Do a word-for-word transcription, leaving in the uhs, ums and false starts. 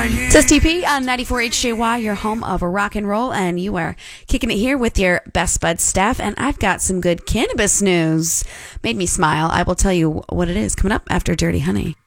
It's S T P on ninety-four H J Y, your home of rock and roll, and you are kicking it here with your Best Bud staff, and I've got some good cannabis news. Made me smile. I will tell you what it is coming up after Dirty Honey.